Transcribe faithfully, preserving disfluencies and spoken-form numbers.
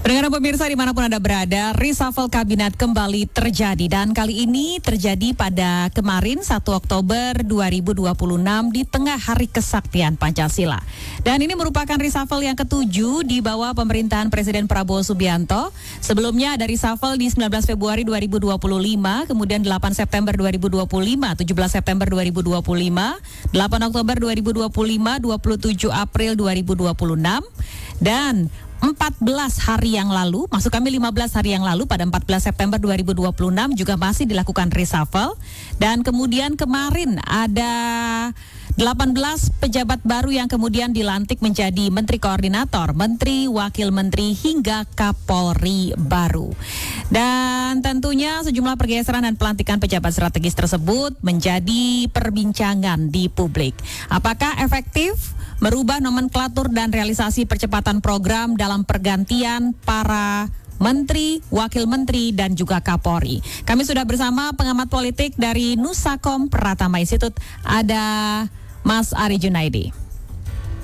Pendengar pemirsa dimanapun Anda berada, reshuffle kabinet kembali terjadi dan kali ini terjadi pada kemarin satu Oktober dua ribu dua puluh enam di tengah Hari Kesaktian Pancasila. Dan ini merupakan reshuffle yang ketujuh di bawah pemerintahan Presiden Prabowo Subianto. Sebelumnya ada reshuffle di sembilan belas Februari dua ribu dua puluh lima, kemudian delapan September dua ribu dua puluh lima, tujuh belas September dua ribu dua puluh lima, delapan Oktober dua ribu dua puluh lima, dua puluh tujuh April dua ribu dua puluh enam, dan empat belas hari yang lalu, maksud kami lima belas hari yang lalu pada empat belas September dua ribu dua puluh enam juga masih dilakukan reshuffle. Dan kemudian kemarin ada delapan belas pejabat baru yang kemudian dilantik menjadi Menteri Koordinator, Menteri, Wakil Menteri, hingga Kapolri baru. Dan tentunya sejumlah pergeseran dan pelantikan pejabat strategis tersebut menjadi perbincangan di publik. Apakah efektif merubah nomenklatur dan realisasi percepatan program dalam pergantian para Menteri, Wakil Menteri, dan juga Kapolri? Kami sudah bersama pengamat politik dari Nusakom Pratama Institute, ada Mas Ari Junaidi.